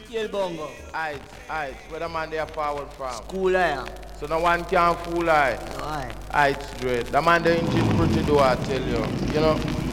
Kill bongo. Aight, where the man they are forward from. School I am. So no one can fool I. No I. Aight, straight. The man they engine pretty do I tell you. You know?